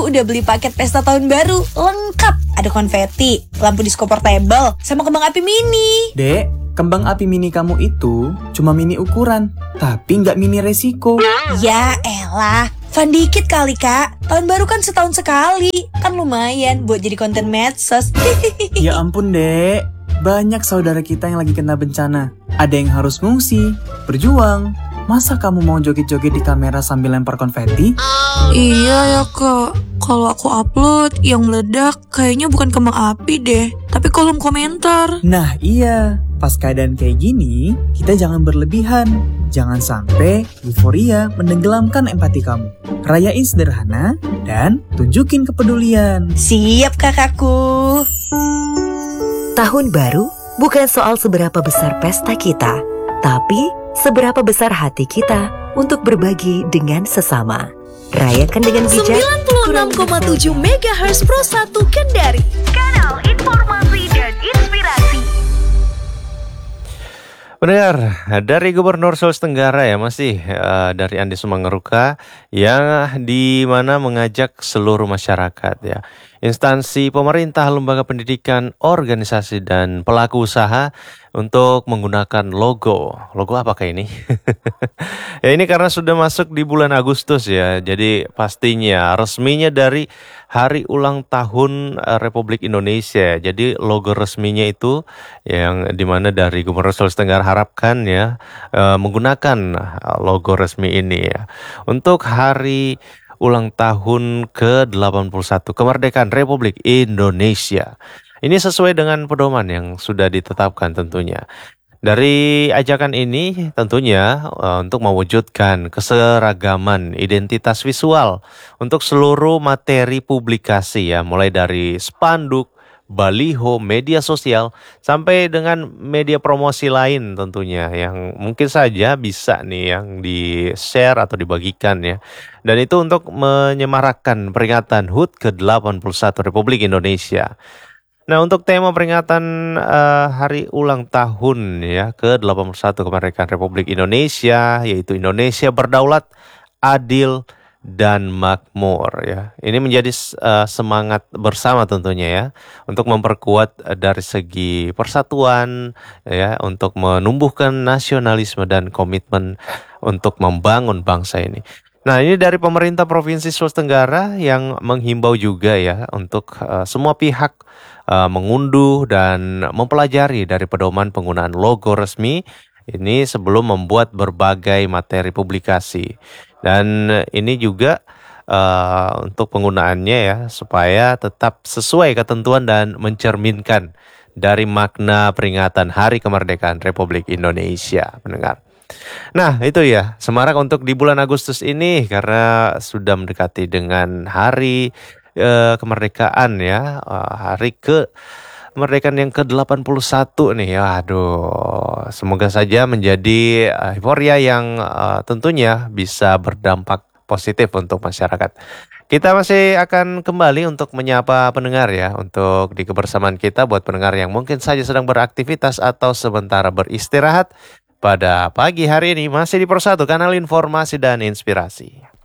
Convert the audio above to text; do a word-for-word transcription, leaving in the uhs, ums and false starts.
udah beli paket pesta tahun baru. Lengkap. Ada konfeti, lampu disco portable, sama kembang api mini. Dek, kembang api mini kamu itu cuma mini ukuran, tapi nggak mini resiko. Ya elah, fun dikit kali kak. Tahun baru kan setahun sekali. Kan lumayan buat jadi konten medsos. Ya ampun dek, banyak saudara kita yang lagi kena bencana. Ada yang harus ngungsi, berjuang. Masa kamu mau joget-joget di kamera sambil lempar konfeti? Iya ya kak, kalau aku upload yang meledak kayaknya bukan kembang api deh, tapi kolom komentar. Nah iya, pas keadaan kayak gini, kita jangan berlebihan. Jangan sampai euforia menenggelamkan empati kamu. Rayain sederhana dan tunjukin kepedulian. Siap kakakku. Tahun baru bukan soal seberapa besar pesta kita, tapi seberapa besar hati kita untuk berbagi dengan sesama. Rayakan dengan bijak. sembilan puluh enam koma tujuh megahertz Pro satu Kendari. Kanal informasi dan inspirasi. Benar, dari Gubernur Sulawesi Tenggara ya masih uh, dari Andi Sumangeruka yang di mana mengajak seluruh masyarakat ya, instansi pemerintah, lembaga pendidikan, organisasi dan pelaku usaha untuk menggunakan logo. Logo apakah ini? Ya ini karena sudah masuk di bulan Agustus ya. Jadi pastinya resminya dari hari ulang tahun Republik Indonesia. Jadi logo resminya itu yang dimana dari Gubernur Sulawesi Tenggara harapkan ya eh, menggunakan logo resmi ini ya untuk hari ulang tahun ke delapan puluh satu kemerdekaan Republik Indonesia. Ini sesuai dengan pedoman yang sudah ditetapkan tentunya. Dari ajakan ini tentunya uh, untuk mewujudkan keseragaman identitas visual untuk seluruh materi publikasi ya, mulai dari spanduk, baliho, media sosial, sampai dengan media promosi lain tentunya yang mungkin saja bisa nih yang di-share atau dibagikan ya. Dan itu untuk menyemarakkan peringatan H U T ke delapan puluh satu Republik Indonesia. Nah, untuk tema peringatan uh, hari ulang tahun ya ke delapan puluh satu kemerdekaan Republik Indonesia, yaitu Indonesia berdaulat, adil, dan makmur ya. Ini menjadi uh, semangat bersama tentunya ya untuk memperkuat uh, dari segi persatuan ya, untuk menumbuhkan nasionalisme dan komitmen untuk membangun bangsa ini. Nah, ini dari pemerintah Provinsi Sulawesi Tenggara yang menghimbau juga ya untuk uh, semua pihak uh, mengunduh dan mempelajari dari pedoman penggunaan logo resmi ini sebelum membuat berbagai materi publikasi. Dan ini juga uh, untuk penggunaannya ya supaya tetap sesuai ketentuan dan mencerminkan dari makna peringatan Hari Kemerdekaan Republik Indonesia, pendengar. Nah itu ya semarak untuk di bulan Agustus ini karena sudah mendekati dengan hari eh, kemerdekaan ya, eh, hari ke kemerdekaan yang ke delapan puluh satu nih ya. Aduh, semoga saja menjadi uh, euforia yang uh, tentunya bisa berdampak positif untuk masyarakat. Kita masih akan kembali untuk menyapa pendengar ya, untuk di kebersamaan kita buat pendengar yang mungkin saja sedang beraktivitas atau sementara beristirahat pada pagi hari ini masih di Persatu Kanal Informasi dan Inspirasi.